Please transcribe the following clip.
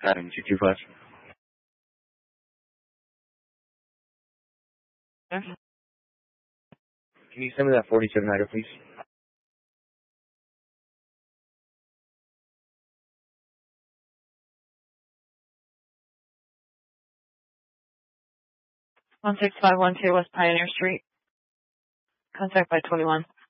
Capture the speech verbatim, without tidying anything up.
Adam two two five. Can you send me that forty-seven Hyder, please? one six five one two West Pioneer Street. Contact by twenty-one.